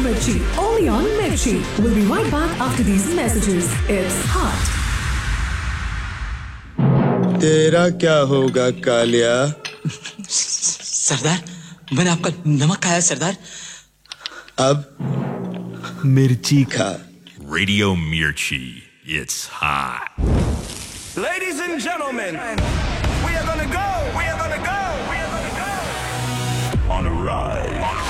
Mirchi, only on Mirchi. We'll be right back after these messages. It's hot. तेरा क्या होगा कालिया? सरदार, मैंने आपका नमक खाया सरदार. अब मिर्ची खा. Radio Mirchi. It's hot. Ladies and gentlemen, we are gonna go on a ride.